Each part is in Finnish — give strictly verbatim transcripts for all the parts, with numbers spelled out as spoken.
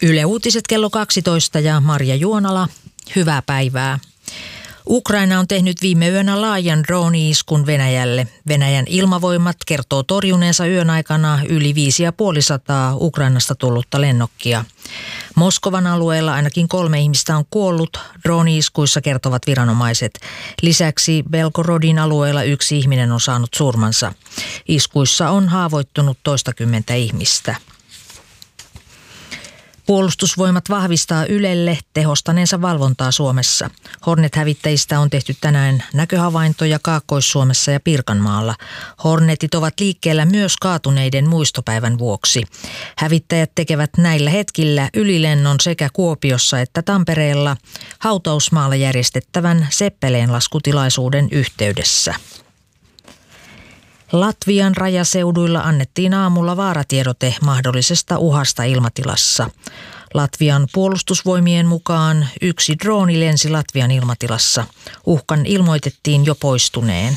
Yle Uutiset kello kaksitoista ja Marja Juonala. Hyvää päivää. Ukraina on tehnyt viime yönä laajan drone-iskun Venäjälle. Venäjän ilmavoimat kertoo torjuneensa yön aikana yli viisi ja puolisataa Ukrainasta tullutta lennokkia. Moskovan alueella ainakin kolme ihmistä on kuollut, drone-iskuissa kertovat viranomaiset. Lisäksi Belgorodin alueella yksi ihminen on saanut surmansa. Iskuissa on haavoittunut toistakymmentä ihmistä. Puolustusvoimat vahvistaa Ylelle tehostaneensa valvontaa Suomessa. Hornet-hävittäjistä on tehty tänään näköhavaintoja Kaakkois-Suomessa ja Pirkanmaalla. Hornetit ovat liikkeellä myös kaatuneiden muistopäivän vuoksi. Hävittäjät tekevät näillä hetkillä ylilennon sekä Kuopiossa että Tampereella hautausmaalla järjestettävän Seppeleen-laskutilaisuuden yhteydessä. Latvian rajaseuduilla annettiin aamulla vaaratiedote mahdollisesta uhasta ilmatilassa. Latvian puolustusvoimien mukaan yksi drooni lensi Latvian ilmatilassa. Uhkan ilmoitettiin jo poistuneen.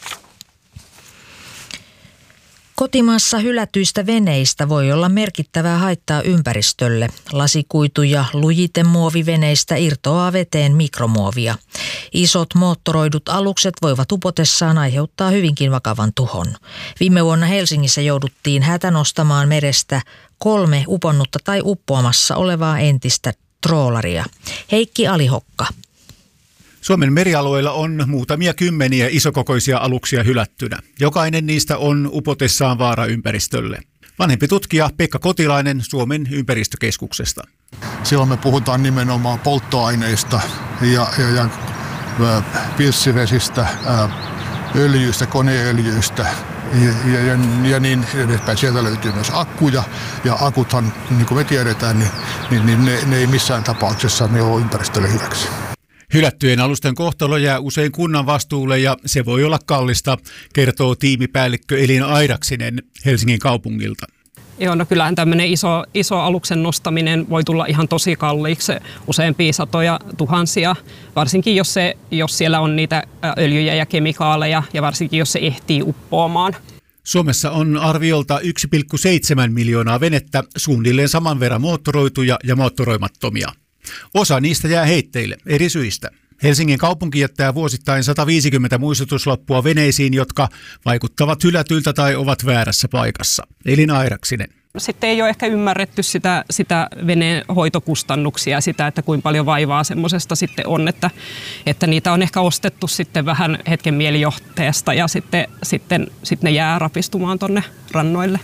Kotimaassa hylätyistä veneistä voi olla merkittävää haittaa ympäristölle. Lasikuitu- ja lujitemuoviveneistä irtoaa veteen mikromuovia. Isot moottoroidut alukset voivat upotessaan aiheuttaa hyvinkin vakavan tuhon. Viime vuonna Helsingissä jouduttiin hätänostamaan merestä kolme uponnutta tai uppoamassa olevaa entistä troolaria. Heikki Alihokka. Suomen merialueilla on muutamia kymmeniä isokokoisia aluksia hylättynä. Jokainen niistä on upotessaan vaara ympäristölle. Vanhempi tutkija Pekka Kotilainen Suomen ympäristökeskuksesta. Silloin me puhutaan nimenomaan polttoaineista ja, ja, ja pilssivesistä, öljyistä, koneöljyistä ja, ja, ja, ja niin edespäin. Sieltä löytyy myös akkuja ja akuthan, niin kuin me tiedetään, niin, niin, niin ne, ne ei missään tapauksessa ne ole ympäristölle hyväksi. Hylättyjen alusten kohtalo jää usein kunnan vastuulle ja se voi olla kallista, kertoo tiimipäällikkö Elina Airaksinen Helsingin kaupungilta. Joo, no kyllähän tämmöinen iso, iso aluksen nostaminen voi tulla ihan tosi kalliiksi, useampia satoja tuhansia, varsinkin jos, se, jos siellä on niitä öljyjä ja kemikaaleja ja varsinkin jos se ehtii uppoamaan. Suomessa on arviolta yksi pilkku seitsemän miljoonaa venettä, suunnilleen saman verran moottoroituja ja moottoroimattomia. Osa niistä jää heitteille eri syistä. Helsingin kaupunki jättää vuosittain sata viisikymmentä muistutuslappua veneisiin, jotka vaikuttavat hylätyiltä tai ovat väärässä paikassa. Elina Airaksinen. Sitten ei ole ehkä ymmärretty sitä, sitä veneen hoitokustannuksia, sitä, että kuinka paljon vaivaa semmoisesta sitten on, että, että niitä on ehkä ostettu sitten vähän hetken mielijohteesta ja sitten, sitten, sitten ne jää rapistumaan tonne rannoille.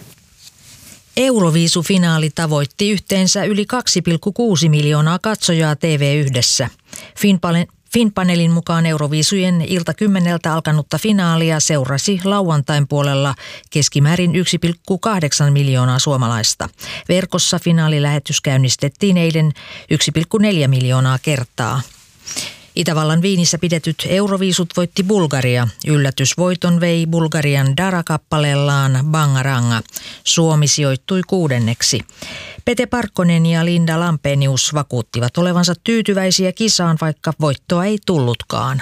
Euroviisufinaali tavoitti yhteensä yli kaksi pilkku kuusi miljoonaa katsojaa T V yhdessä. Finpanelin mukaan Euroviisujen ilta kymmeneltä alkanutta finaalia seurasi lauantain puolella keskimäärin yksi pilkku kahdeksan miljoonaa suomalaista. Verkossa finaalilähetys käynnistettiin eilen yksi pilkku neljä miljoonaa kertaa. Itävallan Viinissä pidetyt Euroviisut voitti Bulgaria. Yllätysvoiton vei Bulgarian Dara-kappaleellaan Bangaranga. Suomi sijoittui kuudenneksi. Pete Parkkonen ja Linda Lampenius vakuuttivat olevansa tyytyväisiä kisaan, vaikka voittoa ei tullutkaan.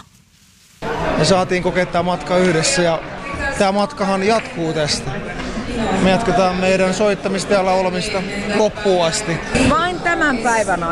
Me saatiin kokea tämä matka yhdessä ja tämä matkahan jatkuu tästä. Me jatketaan meidän soittamista ja laulamista loppuun asti. Vain tämän päivän